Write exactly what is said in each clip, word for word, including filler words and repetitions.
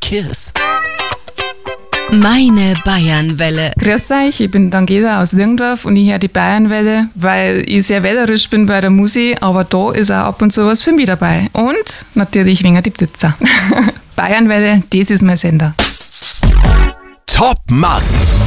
kiss. Meine Bayernwelle. Grüß euch, ich bin Dangela aus Lirgendorf und ich höre die Bayernwelle, weil ich sehr wählerisch bin bei der Musik, aber da ist auch ab und zu was für mich dabei. Und natürlich wegen die Blitzer. Bayernwelle, das ist mein Sender. Top Mann.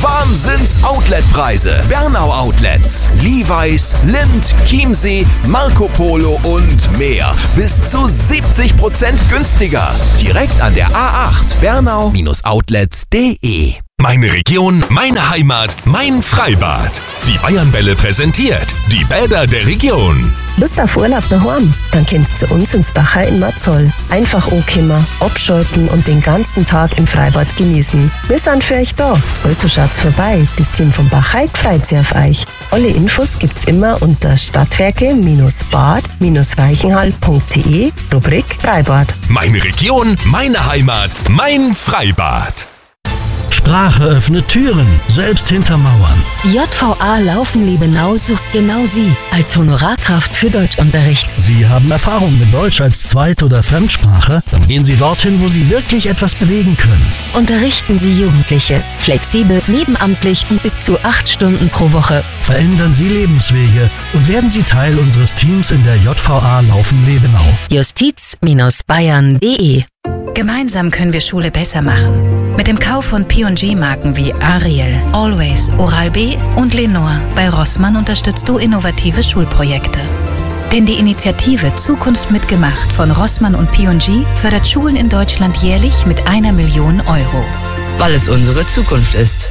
Wahnsinns-Outlet-Preise. Bernau Outlets, Levi's, Lindt, Chiemsee, Marco Polo und mehr. Bis zu siebzig Prozent günstiger. Direkt an der A acht. Bernau Outlets punkt de. Meine Region, meine Heimat, mein Freibad. Die Bayernwelle präsentiert die Bäder der Region. Lust auf Urlaub daheim? Dann kommst zu uns ins Bachau in Marzol. Einfach ankommen, abschalten und den ganzen Tag im Freibad genießen. Wir sind für euch da. Also schaut's vorbei. Das Team von Bachau freut sich auf euch. Alle Infos gibt's immer unter stadtwerke-bad reichenhall punkt de, Rubrik Freibad. Meine Region, meine Heimat, mein Freibad. Sprache öffnet Türen, selbst hinter Mauern. J V A Laufen-Liebenau sucht genau Sie als Honorarkraft für Deutschunterricht. Sie haben Erfahrung mit Deutsch als Zweit- oder Fremdsprache? Dann gehen Sie dorthin, wo Sie wirklich etwas bewegen können. Unterrichten Sie Jugendliche, flexibel, nebenamtlich und bis zu acht Stunden pro Woche. Verändern Sie Lebenswege und werden Sie Teil unseres Teams in der J V A Laufen-Liebenau. justiz Bayern punkt de. Gemeinsam können wir Schule besser machen. Mit dem Kauf von P und G-Marken wie Ariel, Always, Oral-B und Lenore bei Rossmann unterstützt du innovative Schulprojekte. Denn die Initiative Zukunft mitgemacht von Rossmann und P und G fördert Schulen in Deutschland jährlich mit einer Million Euro. Weil es unsere Zukunft ist.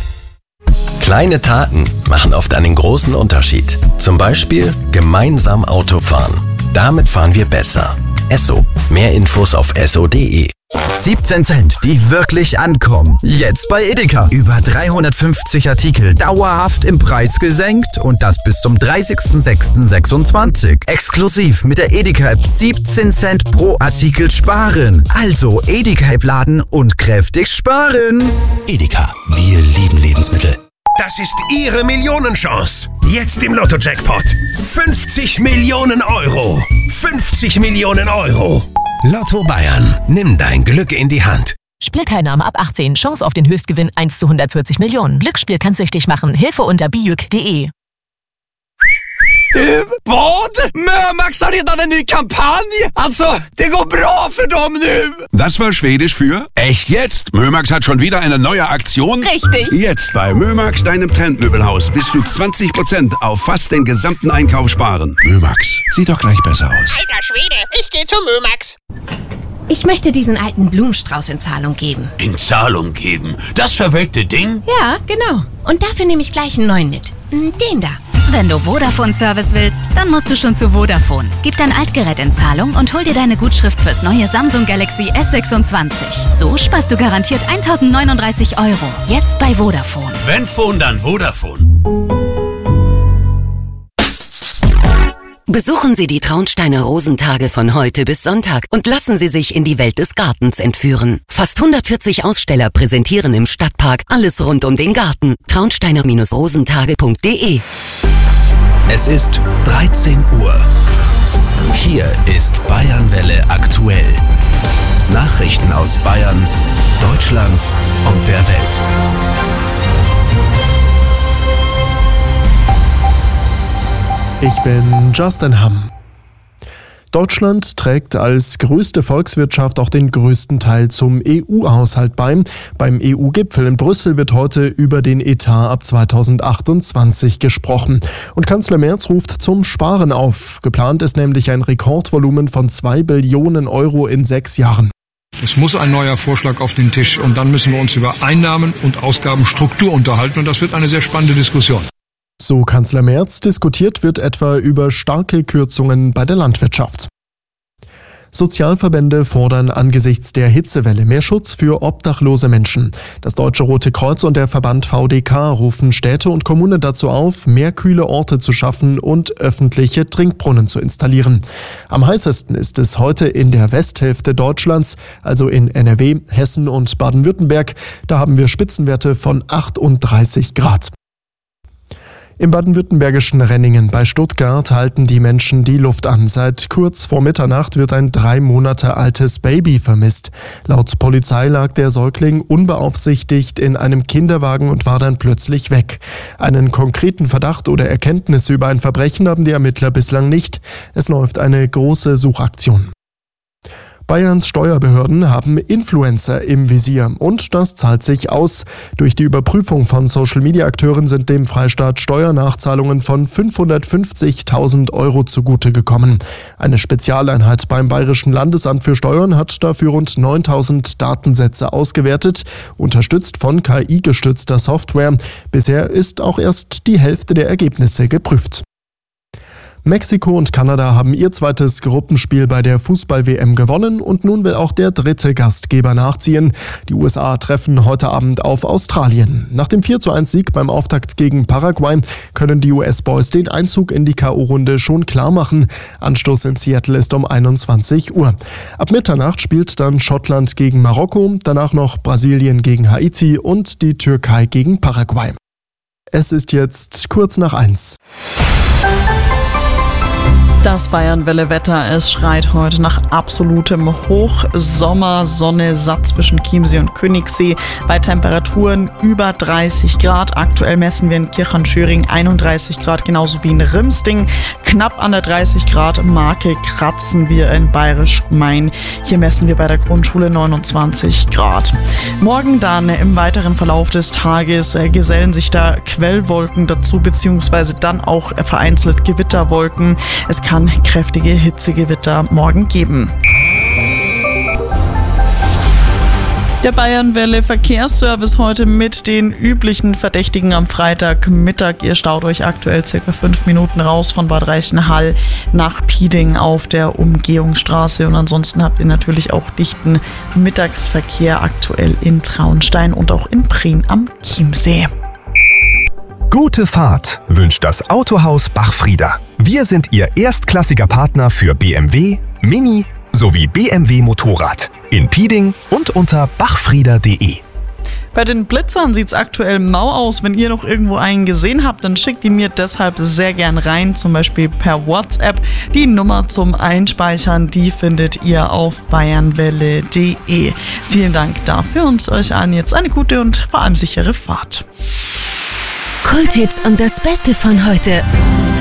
Kleine Taten machen oft einen großen Unterschied. Zum Beispiel gemeinsam Auto fahren. Damit fahren wir besser. Esso. Mehr Infos auf esso punkt de. siebzehn Cent, die wirklich ankommen. Jetzt bei Edeka. Über dreihundertfünfzig Artikel dauerhaft im Preis gesenkt und das bis zum dreißigsten sechsten sechsundzwanzig. Exklusiv mit der Edeka-App siebzehn Cent pro Artikel sparen. Also Edeka-App laden und kräftig sparen. Edeka, wir lieben Lebensmittel. Das ist Ihre Millionenchance. Jetzt im Lotto-Jackpot. fünfzig Millionen Euro. fünfzig Millionen Euro. Lotto Bayern. Nimm dein Glück in die Hand. Spielteilnahme ab achtzehn. Chance auf den Höchstgewinn eins zu hundertvierzig Millionen. Glücksspiel kann süchtig machen. Hilfe unter bijuk punkt de. Du, vad? Mörmax har redan en ny kampanj! Alltså, det går bra för dem nu! Das war Schwedisch für echt jetzt. Mörmax hat schon wieder eine neue Aktion. Richtig. Jetzt bei Mörmax, deinem Trendmöbelhaus, bis zu zwanzig Prozent auf fast den gesamten Einkauf sparen. Mörmax, sieht doch gleich besser aus. Alter Schwede, ich gehe zu Mörmax. Ich möchte diesen alten Blumenstrauß in Zahlung geben. In Zahlung geben? Das verwelkte Ding? Ja, genau. Und dafür nehme ich gleich einen neuen mit. Den da. Wenn du Vodafone-Service willst, dann musst du schon zu Vodafone. Gib dein Altgerät in Zahlung und hol dir deine Gutschrift fürs neue Samsung Galaxy S sechsundzwanzig. So sparst du garantiert eintausendneununddreißig Euro. Jetzt bei Vodafone. Wenn Phone, dann Vodafone. Besuchen Sie die Traunsteiner Rosentage von heute bis Sonntag und lassen Sie sich in die Welt des Gartens entführen. Fast hundertvierzig Aussteller präsentieren im Stadtpark alles rund um den Garten. traunsteiner rosentage punkt de. Es ist dreizehn Uhr. Hier ist Bayernwelle aktuell. Nachrichten aus Bayern, Deutschland und der Welt. Ich bin Justin Hamm. Deutschland trägt als größte Volkswirtschaft auch den größten Teil zum E U-Haushalt bei. Beim E U-Gipfel in Brüssel wird heute über den Etat ab zweitausendachtundzwanzig gesprochen. Und Kanzler Merz ruft zum Sparen auf. Geplant ist nämlich ein Rekordvolumen von zwei Billionen Euro in sechs Jahren. Es muss ein neuer Vorschlag auf den Tisch und dann müssen wir uns über Einnahmen und Ausgabenstruktur unterhalten und das wird eine sehr spannende Diskussion. So Kanzler Merz, diskutiert wird etwa über starke Kürzungen bei der Landwirtschaft. Sozialverbände fordern angesichts der Hitzewelle mehr Schutz für obdachlose Menschen. Das Deutsche Rote Kreuz und der Verband V D K rufen Städte und Kommunen dazu auf, mehr kühle Orte zu schaffen und öffentliche Trinkbrunnen zu installieren. Am heißesten ist es heute in der Westhälfte Deutschlands, also in N R W, Hessen und Baden-Württemberg. Da haben wir Spitzenwerte von achtunddreißig Grad. Im baden-württembergischen Renningen bei Stuttgart halten die Menschen die Luft an. Seit kurz vor Mitternacht wird ein drei Monate altes Baby vermisst. Laut Polizei lag der Säugling unbeaufsichtigt in einem Kinderwagen und war dann plötzlich weg. Einen konkreten Verdacht oder Erkenntnisse über ein Verbrechen haben die Ermittler bislang nicht. Es läuft eine große Suchaktion. Bayerns Steuerbehörden haben Influencer im Visier und das zahlt sich aus. Durch die Überprüfung von Social-Media-Akteuren sind dem Freistaat Steuernachzahlungen von fünfhundertfünfzigtausend Euro zugute gekommen. Eine Spezialeinheit beim Bayerischen Landesamt für Steuern hat dafür rund neuntausend Datensätze ausgewertet, unterstützt von K I-gestützter Software. Bisher ist auch erst die Hälfte der Ergebnisse geprüft. Mexiko und Kanada haben ihr zweites Gruppenspiel bei der Fußball-W M gewonnen und nun will auch der dritte Gastgeber nachziehen. Die U S A treffen heute Abend auf Australien. Nach dem vier zu eins Sieg beim Auftakt gegen Paraguay können die U S-Boys den Einzug in die K O-Runde schon klar machen. Anstoß in Seattle ist um einundzwanzig Uhr. Ab Mitternacht spielt dann Schottland gegen Marokko, danach noch Brasilien gegen Haiti und die Türkei gegen Paraguay. Es ist jetzt kurz nach eins. Das Bayernwelle-Wetter, es schreit heute nach absolutem Hochsommer. Sonne satt zwischen Chiemsee und Königssee bei Temperaturen über dreißig Grad. Aktuell messen wir in Kirchhorn-Schöring einunddreißig Grad, genauso wie in Rimsting. Knapp an der dreißig Grad Marke kratzen wir in Bayerisch-Main. Hier messen wir bei der Grundschule neunundzwanzig Grad. Morgen dann im weiteren Verlauf des Tages äh, gesellen sich da Quellwolken dazu, beziehungsweise dann auch äh, vereinzelt Gewitterwolken. Es kann kräftige Hitzegewitter morgen geben. Der Bayernwelle Verkehrsservice heute mit den üblichen Verdächtigen am Freitagmittag. Ihr staut euch aktuell circa fünf Minuten raus von Bad Reichenhall nach Pieding auf der Umgehungsstraße. Und ansonsten habt ihr natürlich auch dichten Mittagsverkehr aktuell in Traunstein und auch in Prien am Chiemsee. Gute Fahrt wünscht das Autohaus Bachfrieder. Wir sind Ihr erstklassiger Partner für B M W, Mini sowie B M W Motorrad. In Pieding und unter bachfrieder punkt de. Bei den Blitzern sieht es aktuell mau aus. Wenn ihr noch irgendwo einen gesehen habt, dann schickt ihn mir deshalb sehr gern rein, zum Beispiel per WhatsApp. Die Nummer zum Einspeichern, die findet ihr auf bayernwelle punkt de. Vielen Dank dafür und euch allen jetzt eine gute und vor allem sichere Fahrt. Kulthits und das Beste von heute.